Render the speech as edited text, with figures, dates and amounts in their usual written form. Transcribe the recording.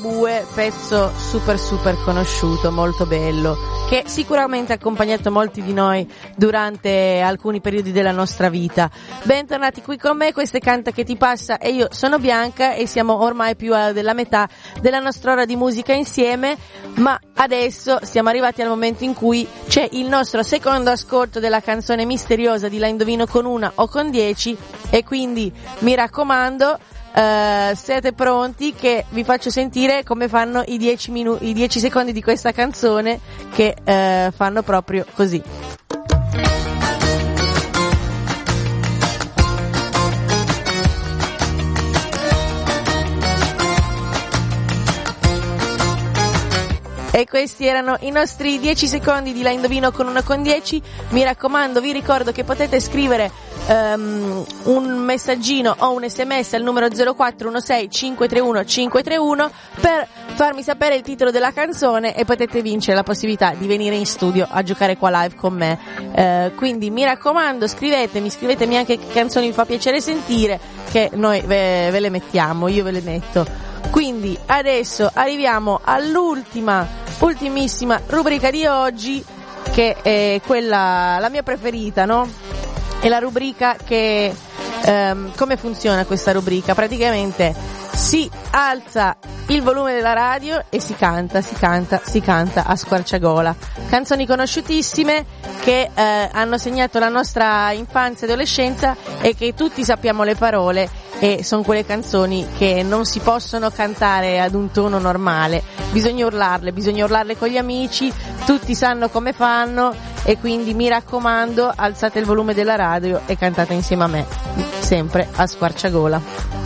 Ligabue, pezzo super super conosciuto, molto bello, che sicuramente ha accompagnato molti di noi durante alcuni periodi della nostra vita. Bentornati qui con me, questo è Canta che ti passa e io sono Bianca e siamo ormai più della metà della nostra ora di musica insieme, ma adesso siamo arrivati al momento in cui c'è il nostro secondo ascolto della canzone misteriosa di La indovino con 1 o con 10 e quindi mi raccomando, siete pronti che vi faccio sentire come fanno i 10 secondi di questa canzone che fanno proprio così. E questi erano i nostri 10 secondi di La indovino con 1 con 10. Mi raccomando, vi ricordo che potete scrivere un messaggino o un sms al numero 0416 531 531 per farmi sapere il titolo della canzone e potete vincere la possibilità di venire in studio a giocare qua live con me. Quindi mi raccomando, scrivetemi anche che canzoni vi fa piacere sentire, che noi ve le mettiamo, io ve le metto. Quindi adesso arriviamo ultimissima rubrica di oggi, che è quella, la mia preferita, no? È la rubrica che come funziona questa rubrica? Praticamente si alza il volume della radio e si canta a squarciagola. Canzoni conosciutissime che hanno segnato la nostra infanzia e adolescenza e che tutti sappiamo le parole, e sono quelle canzoni che non si possono cantare ad un tono normale, bisogna urlarle con gli amici, tutti sanno come fanno, e quindi mi raccomando, alzate il volume della radio e cantate insieme a me, sempre a squarciagola.